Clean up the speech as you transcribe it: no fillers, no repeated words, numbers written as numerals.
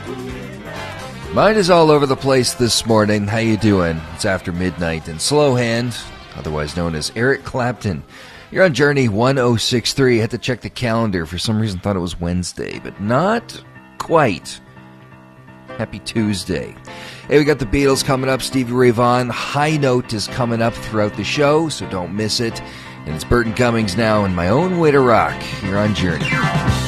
Mine is all over the place this morning. How you doing? It's after midnight, and Slow Hand, otherwise known as Eric Clapton, you're on Journey 1063. I had to check the calendar. For some reason, thought it was Wednesday, but not quite. Happy Tuesday. Hey, we got the Beatles coming up. Stevie Ray Vaughan. High Note is coming up throughout the show, so don't miss it. And it's Burton Cummings now, and My Own Way to Rock. You're on Journey.